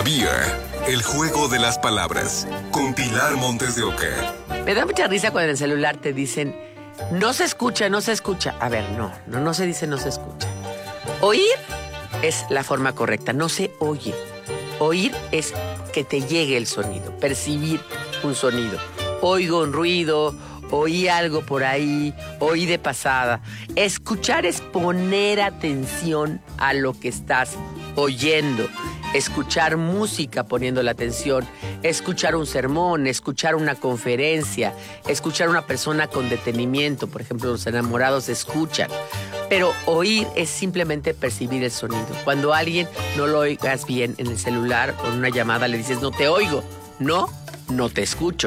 Vía, el juego de las palabras, con Pilar Montes de Oca. Me da mucha risa cuando en el celular te dicen, no se escucha, no se escucha. A ver, no se dice no se escucha. Oír es la forma correcta, no se oye. Oír es que te llegue el sonido, percibir un sonido. Oigo un ruido, oí algo por ahí, oí de pasada. Escuchar es poner atención a lo que estás oyendo. Escuchar música poniendo la atención, escuchar un sermón, escuchar una conferencia, escuchar a una persona con detenimiento. Por ejemplo, los enamorados escuchan. Pero oír es simplemente percibir el sonido. Cuando a alguien no lo oigas bien en el celular o en una llamada le dices, no te oigo. No te escucho.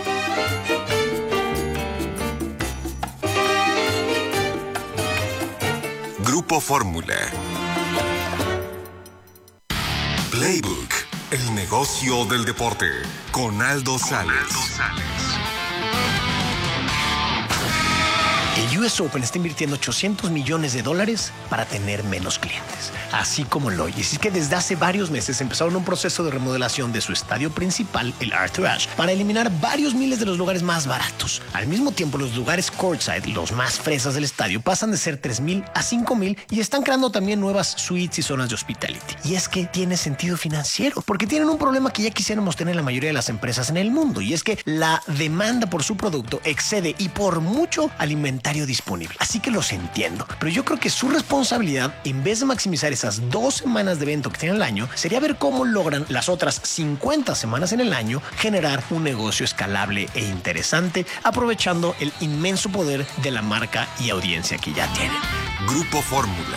Grupo Fórmula. Playbook, el negocio del deporte, con Aldo Sales. El US Open está invirtiendo $800 millones para tener menos clientes, así como lo oyes. Y es que desde hace varios meses empezaron un proceso de remodelación de su estadio principal, el Arthur Ashe, para eliminar varios miles de los lugares más baratos. Al mismo tiempo, los lugares courtside, los más fresas del estadio, pasan de ser 3,000 a 5,000 y están creando también nuevas suites y zonas de hospitality. Y es que tiene sentido financiero, porque tienen un problema que ya quisiéramos tener la mayoría de las empresas en el mundo, y es que la demanda por su producto excede y por mucho al inventario disponible. Así que los entiendo, pero yo creo que su responsabilidad, en vez de maximizar esas 2 semanas de evento que tienen al año, sería ver cómo logran las otras 50 semanas en el año generar un negocio escalable e interesante, aprovechando el inmenso poder de la marca y audiencia que ya tienen. Grupo Fórmula.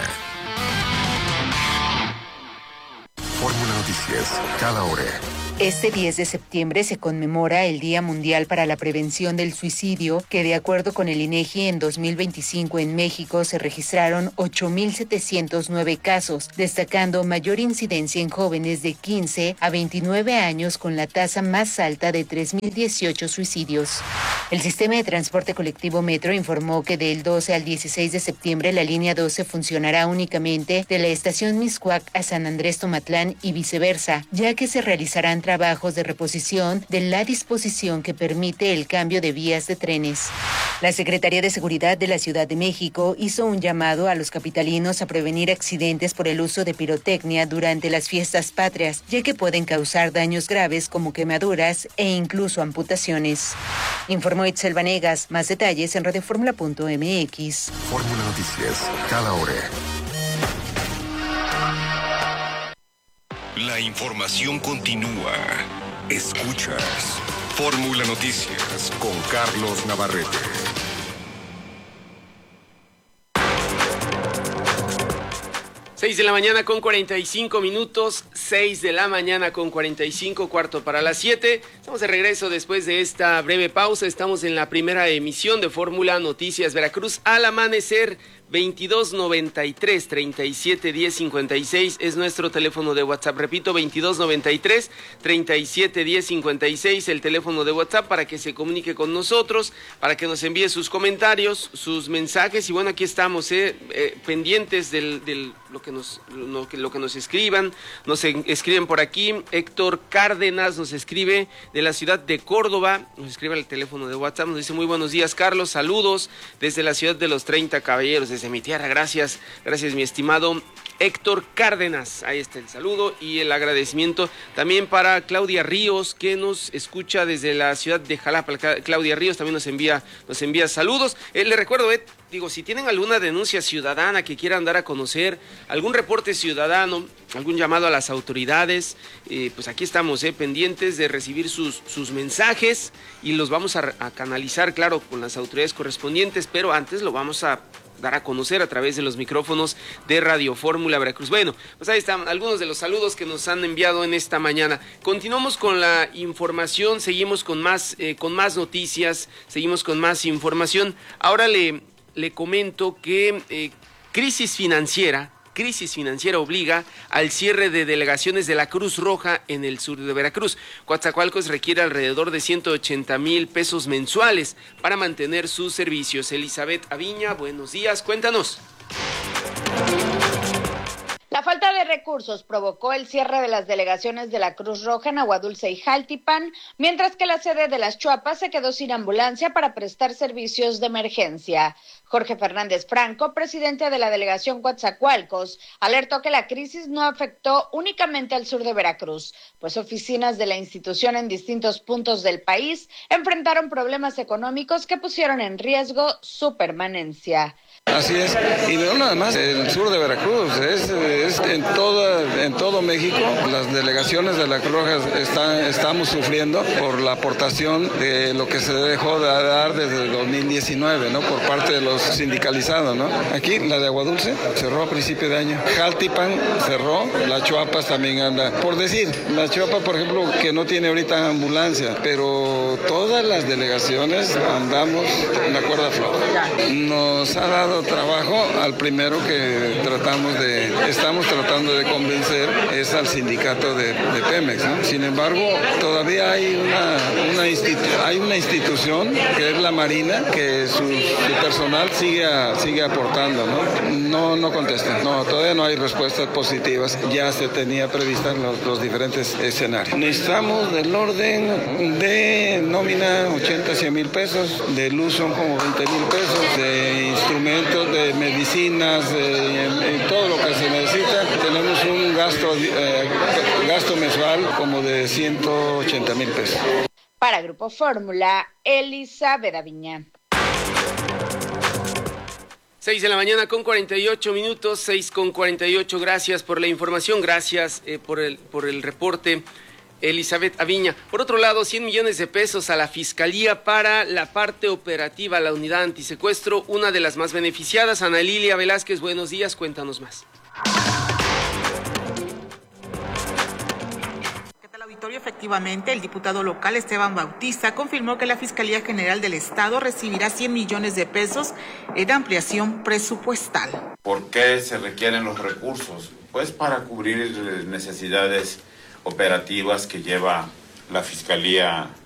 Fórmula Noticias, cada hora. Este 10 de septiembre se conmemora el Día Mundial para la Prevención del Suicidio, que de acuerdo con el INEGI en 2025 en México se registraron 8,709 casos, destacando mayor incidencia en jóvenes de 15 a 29 años con la tasa más alta de 3,018 suicidios. El sistema de transporte colectivo Metro informó que del 12 al 16 de septiembre la línea 12 funcionará únicamente de la estación Mixcoac a San Andrés Tomatlán y viceversa, ya que se realizarán trabajos de reposición de la disposición que permite el cambio de vías de trenes. La Secretaría de Seguridad de la Ciudad de México hizo un llamado a los capitalinos a prevenir accidentes por el uso de pirotecnia durante las fiestas patrias, ya que pueden causar daños graves como quemaduras e incluso amputaciones. Informó Itzel Vanegas. Más detalles en radioformula.mx. Fórmula Noticias, cada hora. La información continúa. Escuchas Fórmula Noticias con Carlos Navarrete. Seis de la mañana con 45 minutos, 6 de la mañana con 45, cuarto para las 7. Estamos de regreso después de esta breve pausa. Estamos en la primera emisión de Fórmula Noticias Veracruz al amanecer. 2293 37 10 56 es nuestro teléfono de WhatsApp. Repito, 2293 37 10 56, el teléfono de WhatsApp para que se comunique con nosotros, para que nos envíe sus comentarios, sus mensajes. Y bueno, aquí estamos pendientes de lo que nos escriban. Nos escriben por aquí. Héctor Cárdenas nos escribe de la ciudad de Córdoba. Nos escribe al teléfono de WhatsApp. Nos dice: muy buenos días, Carlos. Saludos desde la ciudad de los 30 Caballeros, desde mi tierra. Gracias, mi estimado Héctor Cárdenas. Ahí está el saludo y el agradecimiento también para Claudia Ríos, que nos escucha desde la ciudad de Jalapa. Claudia Ríos también nos envía saludos. Le recuerdo, si tienen alguna denuncia ciudadana que quieran dar a conocer, algún reporte ciudadano, algún llamado a las autoridades, pues aquí estamos pendientes de recibir sus mensajes y los vamos a canalizar, claro, con las autoridades correspondientes, pero antes lo vamos a dar a conocer a través de los micrófonos de Radio Fórmula Veracruz. Bueno, pues ahí están algunos de los saludos que nos han enviado en esta mañana. Continuamos con la información, seguimos con más noticias, seguimos con más información. Ahora le comento que crisis financiera obliga al cierre de delegaciones de la Cruz Roja en el sur de Veracruz. Coatzacoalcos requiere alrededor de 180,000 pesos mensuales para mantener sus servicios. Elizabeth Aviña, buenos días, cuéntanos. La falta de recursos provocó el cierre de las delegaciones de la Cruz Roja en Aguadulce y Jaltipan, mientras que la sede de Las Chuapas se quedó sin ambulancia para prestar servicios de emergencia. Jorge Fernández Franco, presidente de la delegación Coatzacoalcos, alertó que la crisis no afectó únicamente al sur de Veracruz, pues oficinas de la institución en distintos puntos del país enfrentaron problemas económicos que pusieron en riesgo su permanencia. Así es, y no nada más el sur de Veracruz, es en todo México. Las delegaciones de la Cruz Roja estamos sufriendo por la aportación de lo que se dejó de dar desde 2019, ¿no? Por parte de los sindicalizados, ¿no? Aquí la de Aguadulce cerró a principio de año, Jaltipan cerró, La Chuapas también anda. Por decir, La Chuapas, por ejemplo, que no tiene ahorita ambulancia, pero todas las delegaciones andamos en la cuerda floja. Nos ha dado trabajo al primero que estamos tratando de convencer es al sindicato de Pemex, ¿no? Sin embargo, todavía hay una institución que es la Marina, que su personal sigue aportando, ¿no? No contestan, no, todavía no hay respuestas positivas, ya se tenía previstas los diferentes escenarios. Necesitamos del orden de nómina 80, 100 mil pesos, de luz son como 20 mil pesos, de instrumentos, de medicinas, en todo lo que se necesita. Tenemos un gasto mensual como de 180 mil pesos. Para Grupo Fórmula, Elizabeth Aviña. 6 de la mañana con 48 minutos, 6 con 48. Gracias por la información, gracias por el reporte, Elizabeth Aviña. Por otro lado, 100 millones de pesos a la Fiscalía para la parte operativa, la unidad antisecuestro, una de las más beneficiadas. Ana Lilia Velázquez, buenos días, cuéntanos más. Efectivamente, el diputado local Esteban Bautista confirmó que la Fiscalía General del Estado recibirá 100 millones de pesos en ampliación presupuestal. ¿Por qué se requieren los recursos? Pues para cubrir necesidades operativas que lleva la Fiscalía